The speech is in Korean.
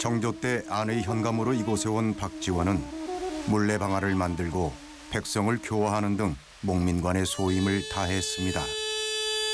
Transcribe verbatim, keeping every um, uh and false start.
정조 때 아내의 현감으로 이곳에 온 박지원은 물레방아를 만들고 백성을 교화하는 등 목민관의 소임을 다했습니다.